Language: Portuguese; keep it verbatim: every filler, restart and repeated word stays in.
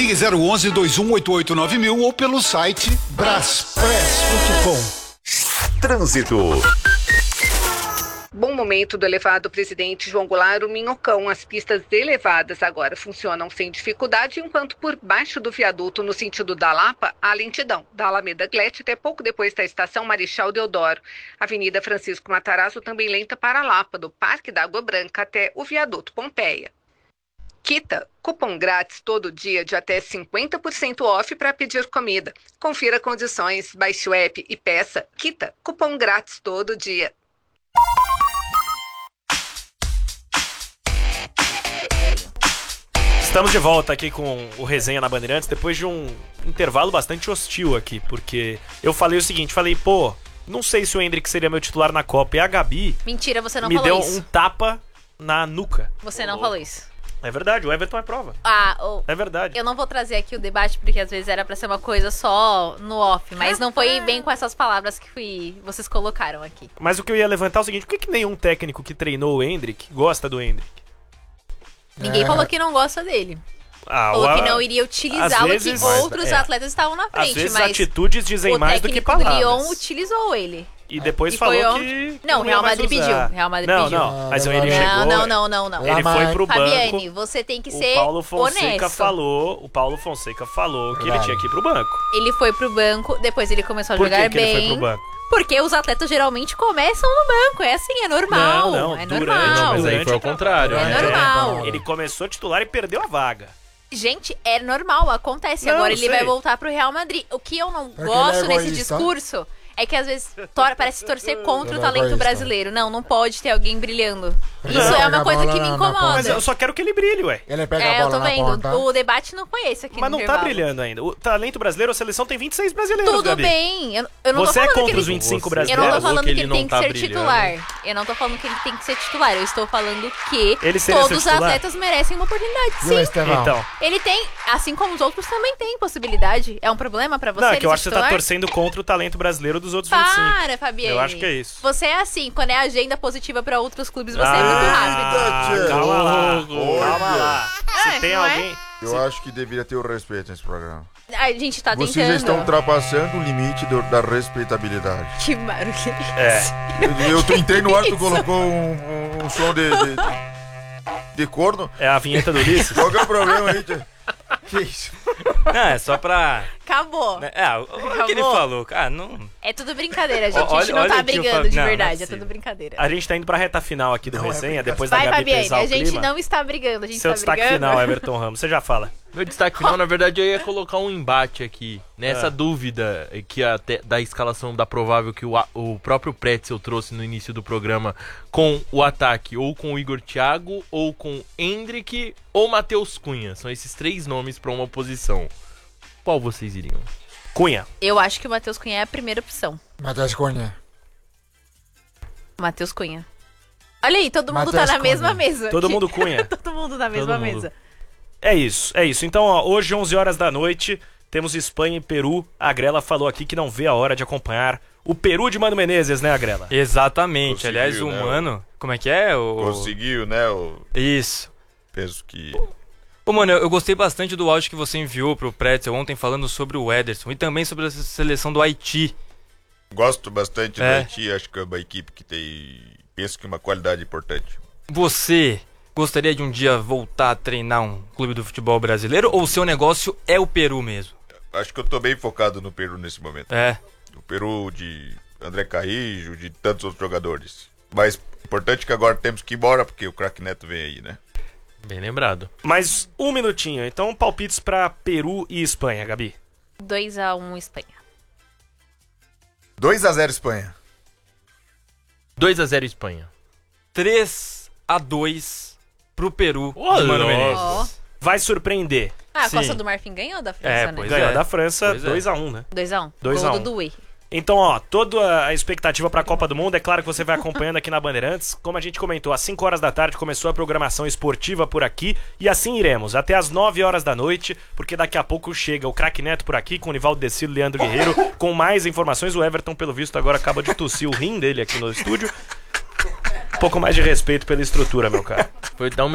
Ligue zero onze, dois um oito oito, nove mil ou pelo site braspress ponto com. Trânsito. Bom momento do elevado Presidente João Goulart, o Minhocão. As pistas elevadas agora funcionam sem dificuldade, enquanto por baixo do viaduto, no sentido da Lapa, há lentidão. Da Alameda Glete até pouco depois da estação Marechal Deodoro. Avenida Francisco Matarazzo também lenta para a Lapa, do Parque da Água Branca até o viaduto Pompeia. Kita, cupom grátis todo dia de até cinquenta por cento off para pedir comida. Confira condições, baixe o app e peça. Kita, cupom grátis todo dia. Estamos de volta aqui com o Resenha na Bandeirantes, depois de um intervalo bastante hostil aqui, porque eu falei o seguinte, falei, pô, não sei se o Endrick seria meu titular na Copa, e a Gabi... Mentira, você não me falou deu isso. um tapa na nuca. Você não falou isso. É verdade, o Everton é prova. Ah, oh, é verdade. Eu não vou trazer aqui o debate, porque às vezes era pra ser uma coisa só no off, mas não foi bem com essas palavras que fui, vocês colocaram aqui. Mas o que eu ia levantar é o seguinte, por que, que nenhum técnico que treinou o Endrick gosta do Endrick? Ninguém é. falou que não gosta dele. Ah, Falou a... que não iria utilizá-lo, vezes, que outros é. atletas estavam na frente. Às vezes mas atitudes dizem mais do que palavras. O técnico do Lyon utilizou ele. E depois e falou que... que... Não, o Real Madrid pediu. Real Madrid não, pediu. não, mas ele chegou... Não, não, não, não. Ele foi pro banco. Fabiane, você tem que ser O Paulo Fonseca honesto. falou, o Paulo Fonseca falou que Verdade. ele tinha que ir pro banco. Ele foi pro banco, depois ele começou a Por jogar que que bem. ele foi pro banco? Porque os atletas geralmente começam no banco. É assim, é normal. Não, não, é durante, normal. Mas aí foi ao contrário. É né? normal. Ele começou titular e perdeu a vaga. Gente, é normal, acontece. Não, Agora ele sei. vai voltar pro Real Madrid. O que eu não Porque gosto ele é nesse egoísta. discurso é que às vezes tor parece torcer contra Ele o é talento egoísta. brasileiro. Não, não pode ter alguém brilhando. Ele Isso pega é uma a coisa bola que me na- na incomoda. Mas eu só quero que ele brilhe, ué. Ele pega É, a eu bola tô na vendo. ponta. O debate não foi esse aqui Mas no não tá intervalo. brilhando ainda. O talento brasileiro, a seleção tem vinte e seis brasileiros, Tudo Gabi. bem. Eu, eu não Você tô é falando contra que ele... os vinte e cinco Eu brasileiros? não tô Falou falando que que ele ele não tem que tá ser brilhando. titular. Eu não tô falando que ele tem que ser titular. Eu estou falando que Ele seria todos os seu titular? atletas merecem uma oportunidade, Viu, sim. Estevão? Então, Ele tem, assim como os outros também têm possibilidade. É um problema pra você? não, é ele que eu ser acho que você tá titular? torcendo contra o talento brasileiro dos outros vinte e cinco. Para, Fabiane. Eu acho que é isso. Você é assim, quando é agenda positiva pra outros clubes, você ah, é muito rápido. Calma lá, Olha. calma lá. Ah, Se tem não é? alguém... Eu acho que deveria ter o respeito nesse programa. A gente tá Vocês tentando. já estão ultrapassando o limite do- da respeitabilidade. Que barulho. É. Eu, eu tô- entrei no ar, tu Isso. colocou um, um- um som de, de, de corno. É a vinheta do Ulisses? Qual que é o problema aí, tia? Que isso? Não, é só pra... Acabou. né, É, o o que ele Acabou. falou, cara, não... É tudo brincadeira, gente. Olha- a gente não olha tá aqui o brigando Fa- de não, não é verdade. É possível. tudo brincadeira. A gente tá indo pra reta final aqui do Não, é Resenha, brincadeira. depois da Vai, Gabi Fabiane. pesar A o gente clima. não está brigando. A gente Seu tá destaque brigando. final, Everton Ramos, você já fala. Meu destaque final, na verdade, eu ia colocar um embate aqui. Nessa Ah. dúvida que até da escalação da provável que o, a- o próprio Pretzel trouxe no início do programa com o ataque, ou com o Igor Thiago, ou com Endrick, ou Matheus Cunha. São esses três nomes pra uma posição. Qual vocês iriam? Cunha. Eu acho que o Matheus Cunha é a primeira opção. Matheus Cunha. Matheus Cunha. Olha aí, todo mundo Matheus tá na Cunha. mesma mesa. Todo mundo Cunha. Todo mundo na mesma mundo. mesa. É isso, é isso. Então, ó, hoje, onze horas da noite, temos Espanha e Peru. A Grela falou aqui que não vê a hora de acompanhar o Peru de Mano Menezes, né, Agrela? Exatamente. Conseguiu, Aliás, o né, Mano... Como é que é? O... Conseguiu, né? O Isso. peso que... Ô, mano, eu eu gostei bastante do áudio que você enviou pro Pretzel ontem falando sobre o Ederson e também sobre a seleção do Haiti. Gosto bastante É. do Haiti, acho que é uma equipe que tem... Penso que uma qualidade importante. Você gostaria de um dia voltar a treinar um clube do futebol brasileiro ou o seu negócio é o Peru mesmo? Acho que eu tô bem focado no Peru nesse momento. É. O Peru de André Carrijo, de tantos outros jogadores. Mas importante que agora temos que ir embora, porque o craque Neto vem aí, né? Bem lembrado. Mais um minutinho. Então, palpites pra Peru e Espanha, Gabi. dois a um Espanha. dois a zero Espanha. dois a zero Espanha. três a dois pro Peru Ô, de Mano louco. Menezes. Ó. Vai surpreender. Ah, a Sim. Costa do Marfim ganhou da França, É, né? pois Ganhou é. da França Pois é. dois a um, né? dois a um. dois a Gol um. do Duê. Então, ó, toda a expectativa pra Copa do Mundo, é claro que você vai acompanhando aqui na Bandeirantes. Como a gente comentou, às cinco horas da tarde começou a programação esportiva por aqui e assim iremos, até às nove horas da noite, porque daqui a pouco chega o craque Neto por aqui, com o Nivaldo Decilo, Leandro Guerreiro, com mais informações. O Everton, pelo visto, agora acaba de tossir o rim dele aqui no estúdio. Um pouco mais de respeito pela estrutura, meu cara. Foi dar uma